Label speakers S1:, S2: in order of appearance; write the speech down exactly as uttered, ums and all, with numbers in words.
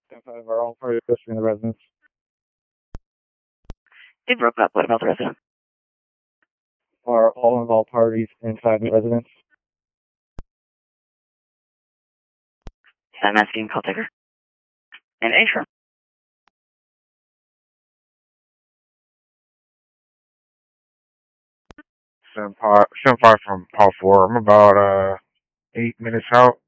S1: ten five are all parties in the residence.
S2: It broke up. What about the resident?
S1: Are all involved parties inside the residence?
S2: I'm asking call taker. And Atrium.
S3: Seven five, seven five from Paul Four. I'm about uh eight minutes out.